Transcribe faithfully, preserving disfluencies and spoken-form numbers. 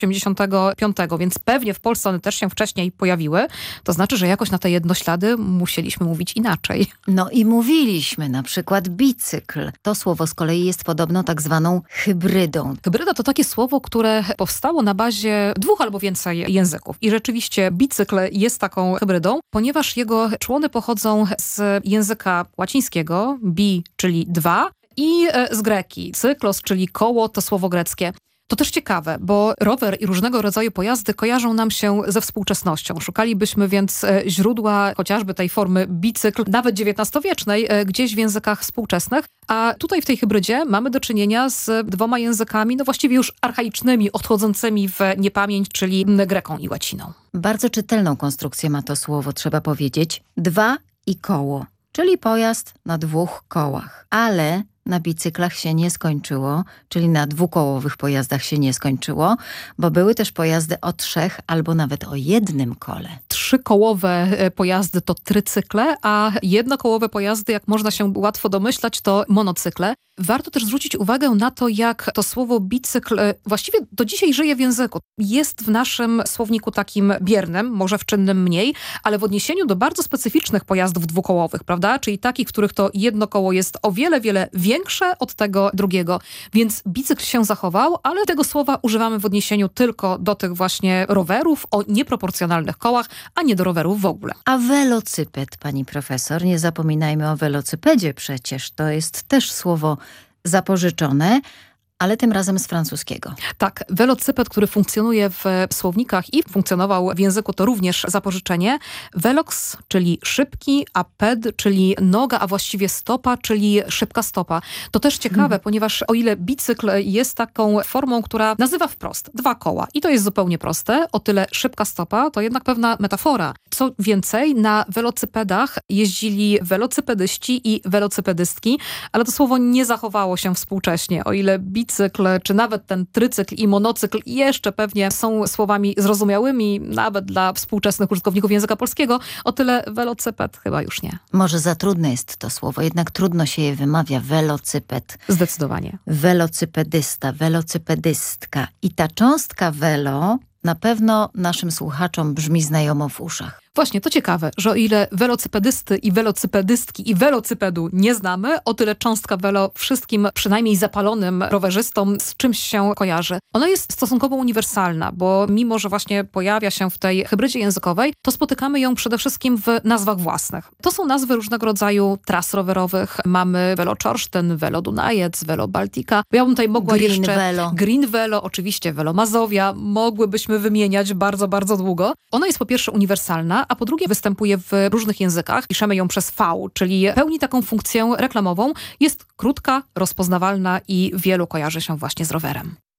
osiemdziesiątego piątego, więc pewnie w Polsce one też się wcześniej pojawiły. To znaczy, że jakoś na te jednoślady musieliśmy mówić inaczej. No i mówiliśmy, na przykład bicykl. To słowo z kolei jest podobno tak zwaną hybrydą. Hybryda to takie słowo, które powstało na bazie dwóch albo więcej języków. I rzeczywiście bicykl jest taką hybrydą, ponieważ jego człony pochodzą z języka łacińskiego, bi, czyli dwa, i z greki. Cyklos, czyli koło, to słowo greckie. To też ciekawe, bo rower i różnego rodzaju pojazdy kojarzą nam się ze współczesnością. Szukalibyśmy więc źródła chociażby tej formy bicykl, nawet dziewiętnastowiecznej, gdzieś w językach współczesnych. A tutaj w tej hybrydzie mamy do czynienia z dwoma językami, no właściwie już archaicznymi, odchodzącymi w niepamięć, czyli greką i łaciną. Bardzo czytelną konstrukcję ma to słowo, trzeba powiedzieć. Dwa i koło, czyli pojazd na dwóch kołach. Ale na bicyklach się nie skończyło, czyli na dwukołowych pojazdach się nie skończyło, bo były też pojazdy o trzech albo nawet o jednym kole. Trzykołowe pojazdy to trycykle, a jednokołowe pojazdy, jak można się łatwo domyślać, to monocykle. Warto też zwrócić uwagę na to, jak to słowo bicykl właściwie do dzisiaj żyje w języku. Jest w naszym słowniku takim biernym, może w czynnym mniej, ale w odniesieniu do bardzo specyficznych pojazdów dwukołowych, prawda? Czyli takich, w których to jedno koło jest o wiele, wiele większe od tego drugiego. Więc bicykl się zachował, ale tego słowa używamy w odniesieniu tylko do tych właśnie rowerów o nieproporcjonalnych kołach, a nie do rowerów w ogóle. A welocyped, pani profesor, nie zapominajmy o welocypedzie przecież. To jest też słowo zapożyczone, ale tym razem z francuskiego. Tak, welocyped, który funkcjonuje w słownikach i funkcjonował w języku, to również zapożyczenie. Velox, czyli szybki, a ped, czyli noga, a właściwie stopa, czyli szybka stopa. To też ciekawe, hmm. ponieważ o ile bicykl jest taką formą, która nazywa wprost dwa koła i to jest zupełnie proste, o tyle szybka stopa to jednak pewna metafora. Co więcej, na welocypedach jeździli welocypedyści i welocypedystki, ale to słowo nie zachowało się współcześnie, o ile bicykl Cykl, czy nawet ten trycykl i monocykl jeszcze pewnie są słowami zrozumiałymi, nawet dla współczesnych użytkowników języka polskiego, o tyle welocyped chyba już nie. Może za trudne jest to słowo, jednak trudno się je wymawia. Welocyped. Zdecydowanie. Welocypedysta, welocypedystka. I ta cząstka welo na pewno naszym słuchaczom brzmi znajomo w uszach. Właśnie, to ciekawe, że o ile welocypedysty i welocypedystki i welocypedu nie znamy, o tyle cząstka welo wszystkim, przynajmniej zapalonym rowerzystom, z czymś się kojarzy. Ona jest stosunkowo uniwersalna, bo mimo, że właśnie pojawia się w tej hybrydzie językowej, to spotykamy ją przede wszystkim w nazwach własnych. To są nazwy różnego rodzaju tras rowerowych. Mamy Veloczorsztyn, Velo Dunajec, Velo Baltica. Ja bym tutaj mogła Green jeszcze... Velo. Green Velo, oczywiście Velo Mazowia. Mogłybyśmy wymieniać bardzo, bardzo długo. Ona jest po pierwsze uniwersalna, a po drugie występuje w różnych językach. Piszemy ją przez V, czyli pełni taką funkcję reklamową. Jest krótka, rozpoznawalna i wielu kojarzy się właśnie z rowerem.